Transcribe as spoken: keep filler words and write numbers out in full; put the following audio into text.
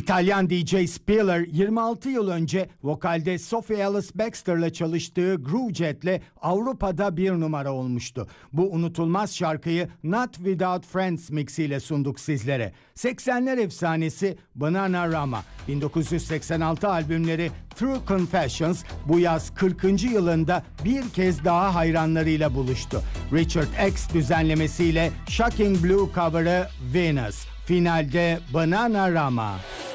İtalyan D J Spiller yirmi altı yıl önce vokalde Sophie Ellis Bextor'la çalıştığı Groove Jet'le Avrupa'da bir numara olmuştu. Bu unutulmaz şarkıyı Not Without Friends mixiyle sunduk sizlere. seksenler efsanesi Bananarama, bin dokuz yüz seksen altı albümleri True Confessions bu yaz kırkıncı yılında bir kez daha hayranlarıyla buluştu. Richard X düzenlemesiyle Shocking Blue cover'ı Venus. Finalde Bananarama.